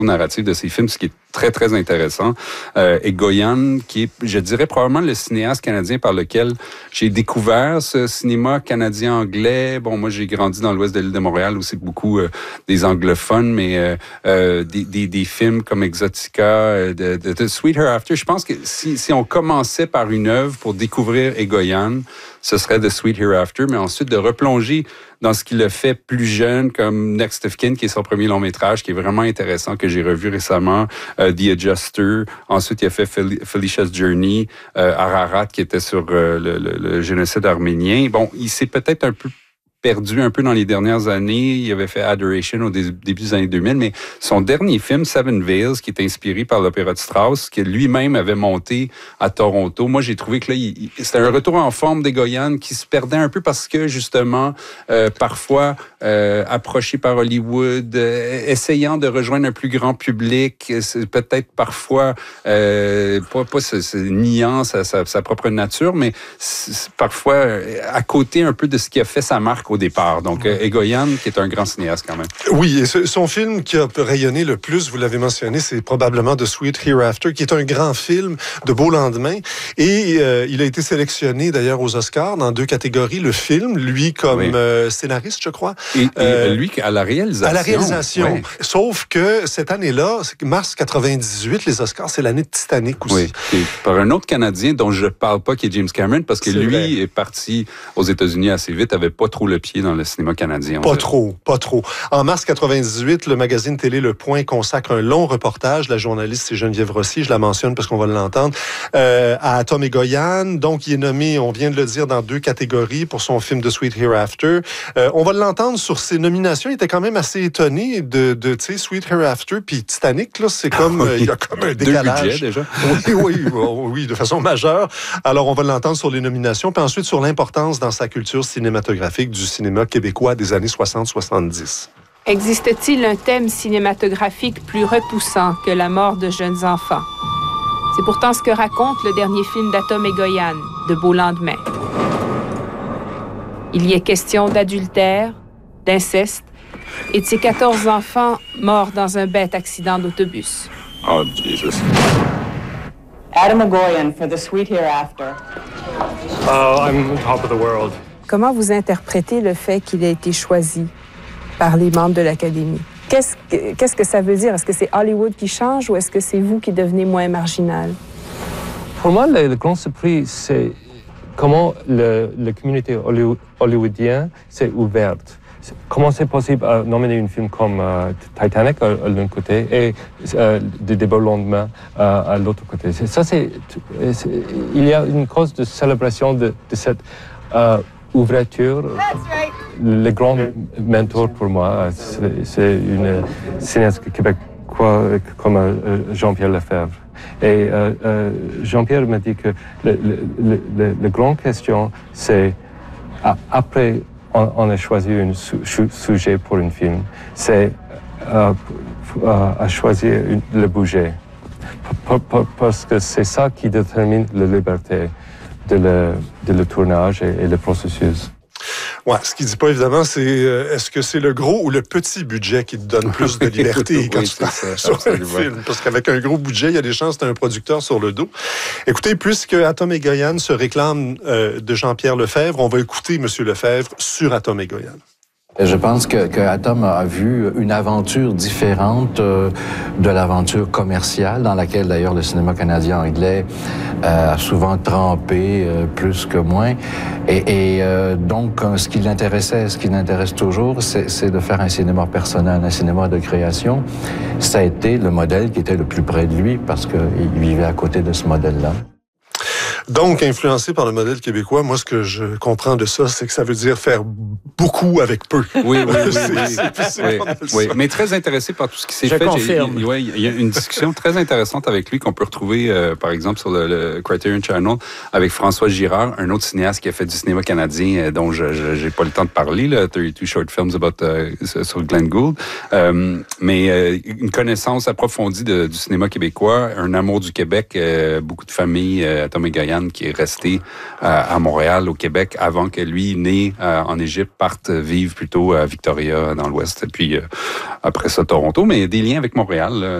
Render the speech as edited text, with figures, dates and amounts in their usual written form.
narrative de ses films, ce qui est très, très intéressant. Egoyan, qui est, je dirais, probablement le cinéaste canadien par lequel j'ai découvert ce cinéma canadien-anglais. Bon, moi, j'ai grandi dans l'ouest de l'île de Montréal, où c'est beaucoup des anglophones, mais des films comme Exotica, de Sweet Hereafter. Je pense que si on commençait par une œuvre pour découvrir Egoyan, ce serait The Sweet Hereafter, mais ensuite de replonger dans ce qu'il a fait plus jeune, comme Next of Kin, qui est son premier long-métrage, qui est vraiment intéressant, que j'ai revu récemment, The Adjuster. Ensuite, il a fait Felicia's Journey, Ararat, qui était sur le génocide arménien. Bon, il s'est peut-être un peu perdu un peu dans les dernières années. Il avait fait Adoration au début des années 2000, mais son dernier film, Seven Veils, qui est inspiré par l'opéra de Strauss, que lui-même avait monté à Toronto, moi, j'ai trouvé que là, c'était un retour en forme d'Egoyan qui se perdait un peu parce que, justement, parfois, approché par Hollywood, essayant de rejoindre un plus grand public, peut-être parfois, pas niant sa propre nature, mais parfois à côté un peu de ce qui a fait sa marque au départ. Donc, Egoyan, qui est un grand cinéaste quand même. Oui, et son film qui a rayonné le plus, vous l'avez mentionné, c'est probablement The Sweet Hereafter, qui est un grand film de beau lendemain. Et il a été sélectionné d'ailleurs aux Oscars dans 2 catégories. Le film, lui comme scénariste, je crois. Et lui à la réalisation. À la réalisation. Oui. Sauf que cette année-là, mars 98, les Oscars, c'est l'année de Titanic aussi. Oui, et par un autre Canadien dont je parle pas, qui est James Cameron, parce que lui est parti aux États-Unis assez vite, avait pas trop le pied dans le cinéma canadien. Pas trop. En mars 98, le magazine télé Le Point consacre un long reportage. La journaliste, c'est Geneviève Rossi, je la mentionne parce qu'on va l'entendre, à Tom Egoyan. Donc, il est nommé, on vient de le dire, dans 2 catégories pour son film The Sweet Hereafter. On va l'entendre sur ses nominations. Il était quand même assez étonné de tu sais, Sweet Hereafter puis Titanic, là, c'est comme, il y a comme un décalage. 2 budgets, déjà. Oui, de façon majeure. Alors, on va l'entendre sur les nominations, puis ensuite sur l'importance dans sa culture cinématographique du cinéma québécois des années 60-70. Existe-t-il un thème cinématographique plus repoussant que la mort de jeunes enfants? C'est pourtant ce que raconte le dernier film d'Atom Egoyan, De beaux lendemains. Il y est question d'adultère, d'inceste et de ces 14 enfants morts dans un bête accident d'autobus. Oh, Jesus. Adam Egoyan for The Sweet Hereafter. I'm on top of the world. Comment vous interprétez le fait qu'il ait été choisi par les membres de l'Académie? Qu'est-ce que ça veut dire? Est-ce que c'est Hollywood qui change ou est-ce que c'est vous qui devenez moins marginal? Pour moi, le grand surprise, c'est comment la communauté hollywoodienne s'est ouverte. Comment c'est possible de nominer un film comme Titanic à l'un côté et Des beaux lendemains à l'autre côté. Il y a une cause de célébration de cette ouverture. Le grand mentor pour moi, c'est une cinéaste québécois comme Jean-Pierre Lefebvre. Et Jean-Pierre m'a dit que la grande question, c'est après on a choisi un sujet pour un film, c'est à choisir le budget. Parce que c'est ça qui détermine la liberté de le tournage et le processus. Ouais, ce qu'il dit pas, évidemment, c'est est-ce que c'est le gros ou le petit budget qui te donne plus de liberté quand tu travailles sur un film? Parce qu'avec un gros budget, il y a des chances que tu as un producteur sur le dos. Écoutez, puisque Atom Egoyan se réclame de Jean-Pierre Lefebvre, on va écouter M. Lefebvre sur Atom Egoyan. Je pense que Atom a vu une aventure différente de l'aventure commerciale dans laquelle d'ailleurs le cinéma canadien anglais a souvent trempé plus que moins. Et donc ce qui l'intéressait, ce qui l'intéresse toujours, c'est de faire un cinéma personnel, un cinéma de création. Ça a été le modèle qui était le plus près de lui parce qu'il vivait à côté de ce modèle-là. Donc, influencé par le modèle québécois, moi, ce que je comprends de ça, c'est que ça veut dire faire beaucoup avec peu. Oui. Mais très intéressé par tout ce qui s'est fait. Je confirme. Il y a une discussion très intéressante avec lui qu'on peut retrouver, par exemple, sur le Criterion Channel, avec François Girard, un autre cinéaste qui a fait du cinéma canadien, dont je n'ai pas le temps de parler, là, 32 Short Films sur Glenn Gould. Mais une connaissance approfondie du cinéma québécois, un amour du Québec, beaucoup de familles, Atom Egoyan. Goyan, qui est resté à Montréal, au Québec, avant que lui, né en Égypte, parte vivre plutôt à Victoria, dans l'Ouest, et puis après ça, Toronto. Mais il y a des liens avec Montréal.